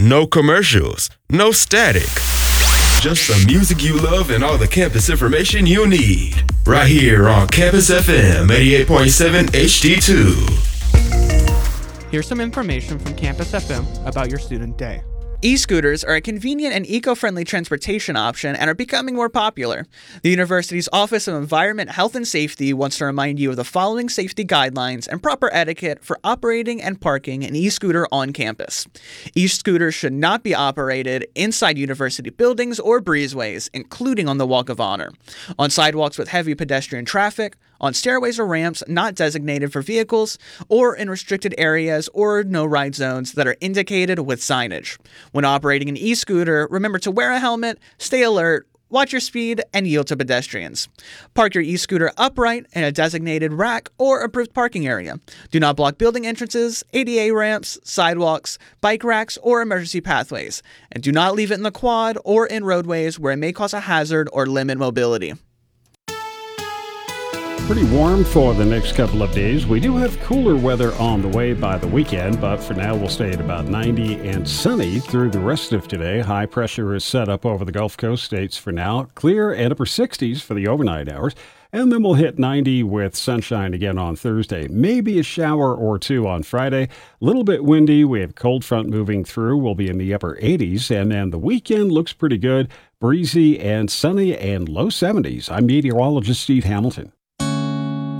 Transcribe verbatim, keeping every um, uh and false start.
No commercials, no static. Just the music you love and all the campus information you need. Right here on Campus F M eighty-eight point seven H D two. Here's some information from Campus F M about your student day. E-scooters are a convenient and eco-friendly transportation option and are becoming more popular. The university's Office of Environment, Health and Safety wants to remind you of the following safety guidelines and proper etiquette for operating and parking an e-scooter on campus. E-scooters should not be operated inside university buildings or breezeways, including on the Walk of Honor, on sidewalks with heavy pedestrian traffic, on stairways or ramps not designated for vehicles, or in restricted areas or no-ride zones that are indicated with signage. When operating an e-scooter, remember to wear a helmet, stay alert, watch your speed, and yield to pedestrians. Park your e-scooter upright in a designated rack or approved parking area. Do not block building entrances, A D A ramps, sidewalks, bike racks, or emergency pathways. And do not leave it in the quad or in roadways where it may cause a hazard or limit mobility. Pretty warm for the next couple of days. We do have cooler weather on the way by the weekend, but for now we'll stay at about ninety and sunny through the rest of today. High pressure is set up over the Gulf Coast states for now. Clear and upper sixties for the overnight hours. And then we'll hit ninety with sunshine again on Thursday. Maybe a shower or two on Friday. A little bit windy. We have cold front moving through. We'll be in the upper eighties. And then the weekend looks pretty good. Breezy and sunny and low seventies. I'm meteorologist Steve Hamilton.